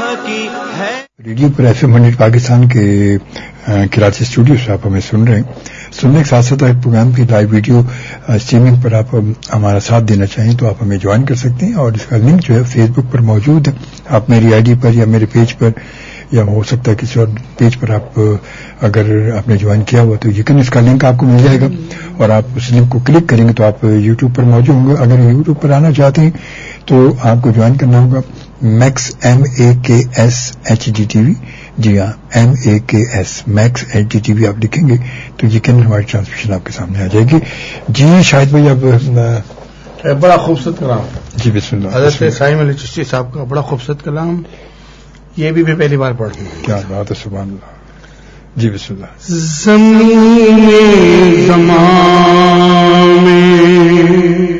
की है। रेडियो पर FM 100 पाकिस्तान के कराची स्टूडियो से आप हमें सुन रहे हैं। सुनने के साथ साथ एक प्रोग्राम की लाइव वीडियो स्ट्रीमिंग पर आप हमारा साथ देना चाहें तो आप हमें ज्वाइन कर सकते हैं और इसका लिंक जो है फेसबुक पर मौजूद है। आप मेरी आईडी पर या मेरे पेज पर या हो सकता है किसी और पेज पर आप अगर आपने ज्वाइन किया हुआ तो यकीन इसका लिंक आपको मिल जाएगा और आप उस लिंक को क्लिक करेंगे तो आप यूट्यूब पर मौजूद होंगे। अगर यूट्यूब पर आना चाहते हैं तो आपको ज्वाइन करना होगा मैक्स MAKS HDTV। जी हाँ, MAKS मैक्स HDTV आप लिखेंगे तो यकीन हमारी ट्रांसमिशन आपके सामने आ जाएगी। जी शाहिद भाई अब बड़ा खूबसूरत कलाम। जी बिस्मिल्लाह। हज़रत साइम अली चिश्ती साहब का बड़ा खूबसूरत कलाम, ये भी पहली बार पढ़ रही हूँ। क्या बात है, सुभान अल्लाह। जी बिस्मिल्लाह। ज़मीन ज़मान में